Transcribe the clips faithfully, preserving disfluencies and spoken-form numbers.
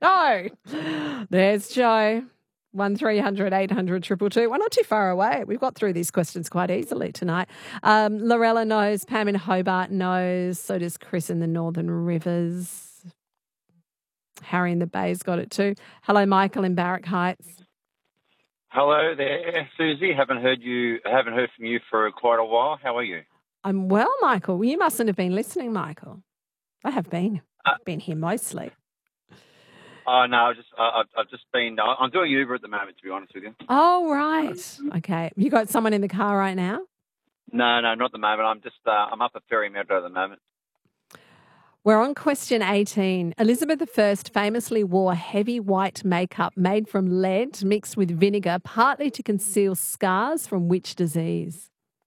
No. There's Joe. One three hundred eight hundred two two two. We're not too far away. We've got through these questions quite easily tonight. Um, Lorella knows. Pam in Hobart knows. So does Chris in the Northern Rivers. Harry in the Bay's got it too. Hello, Michael in Barrack Heights. Hello there, Susie. Haven't heard you. Haven't heard from you for quite a while. How are you? I'm well, Michael. You mustn't have been listening, Michael. I have been. Uh, I've been here mostly. Oh no, I've just uh, I've, I've just been. Uh, I'm doing Uber at the moment, to be honest with you. Oh right. Okay. You got someone in the car right now? No, no, not at the moment. I'm just. Uh, I'm up at Ferry Meadow at the moment. We're on question eighteen. Elizabeth the First famously wore heavy white makeup made from lead mixed with vinegar, partly to conceal scars from which disease?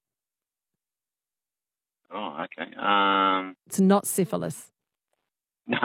Oh, okay. Um, It's not syphilis. no.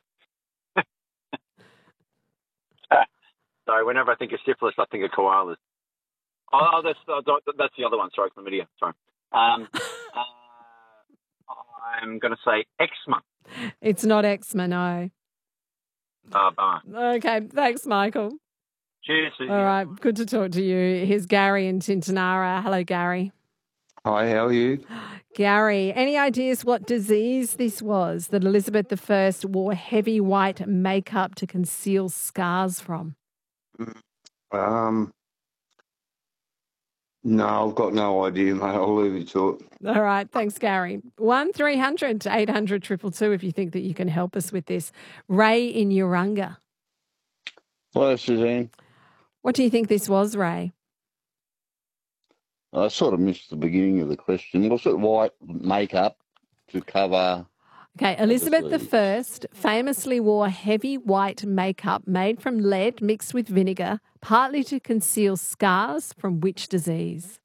Sorry, whenever I think of syphilis, I think of koalas. Oh, that's uh, that's the other one. Sorry, chlamydia. Sorry. Um, uh, I'm going to say eczema. It's not eczema, no. Oh, bummer. Okay, thanks, Michael. Cheers. Susie. All right, good to talk to you. Here's Gary in Tintinara. Hello, Gary. Hi, how are you? Gary, any ideas what disease this was that Elizabeth the First wore heavy white makeup to conceal scars from? Um, no, I've got no idea, mate. I'll leave it to it. All right, thanks, Gary. One three hundred eight hundred two two two if you think that you can help us with this. Ray in Urunga. Hello, Suzanne. What do you think this was, Ray? I sort of missed the beginning of the question. Was it white makeup to cover? Okay, Elizabeth the disease? First famously wore heavy white makeup made from lead mixed with vinegar, partly to conceal scars from which disease?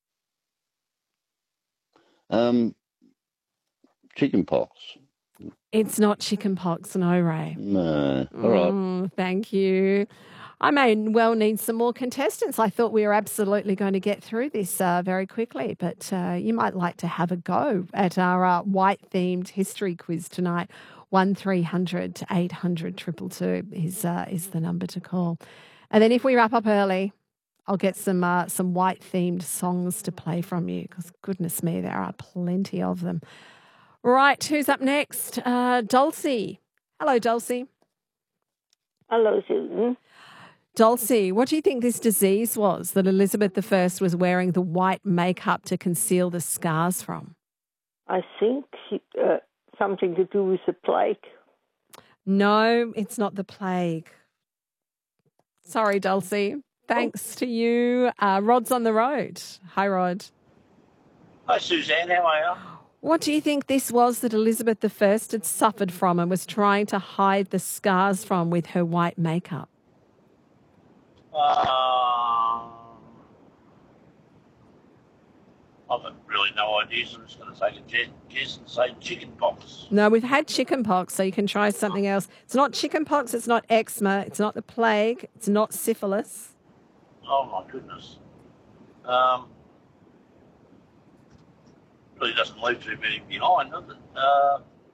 Um, chicken pox. It's not chicken pox, no, Ray. No. All right. Mm, thank you. I may well need some more contestants. I thought we were absolutely going to get through this uh, very quickly, but uh, you might like to have a go at our uh, white-themed history quiz tonight. One three hundred eight hundred two two two is uh, is the number to call. And then if we wrap up early, I'll get some uh, some white-themed songs to play from you because, goodness me, there are plenty of them. Right, who's up next? Uh, Dulcie. Hello, Dulcie. Hello, Susan. Dulcie, what do you think this disease was that Elizabeth the First was wearing the white makeup to conceal the scars from? I think uh, something to do with the plague. No, it's not the plague. Sorry, Dulcie. Thanks to you. Uh, Rod's on the road. Hi, Rod. Hi, Suzanne. How are you? What do you think this was that Elizabeth the First had suffered from and was trying to hide the scars from with her white makeup? Uh, I've got really no idea, so I'm just going to take a guess and say chicken pox. No, we've had chicken pox, so you can try something else. It's not chicken pox, it's not eczema, it's not the plague, it's not syphilis. Oh, my goodness. Um, really doesn't leave too many behind, does it? Uh,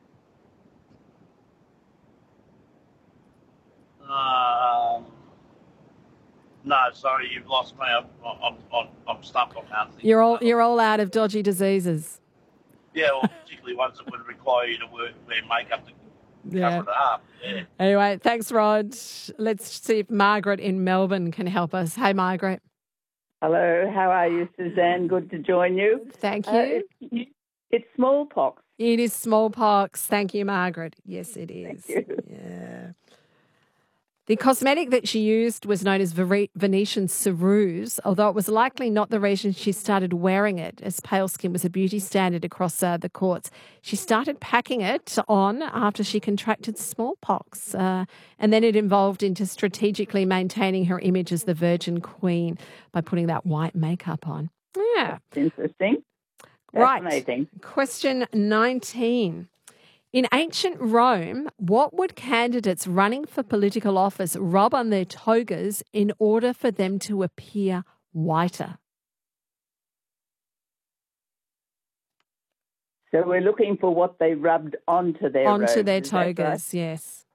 um, no, sorry, you've lost me. I'm, I'm, I'm, I'm stumped. I can't think. You're all you're all out of dodgy diseases. Yeah, well, particularly ones that would require you to wear, wear makeup to Yeah. cover it up. Yeah. Anyway, thanks, Rod. Let's see if Margaret in Melbourne can help us. Hey, Margaret. Hello, how are you, Suzanne? Good to join you. Thank you. Uh, it's, it's smallpox. It is smallpox. Thank you, Margaret. Yes, it is. Thank you. Yeah. The cosmetic that she used was known as Vere- Venetian ceruse, although it was likely not the reason she started wearing it, as pale skin was a beauty standard across uh, the courts. She started packing it on after she contracted smallpox, uh, and then it evolved into strategically maintaining her image as the Virgin Queen by putting that white makeup on. Yeah. Interesting. Right. Fascinating. Question nineteen. In ancient Rome, what would candidates running for political office rub on their togas in order for them to appear whiter? So we're looking for what they rubbed onto their Onto robes, their is that right? togas, yes.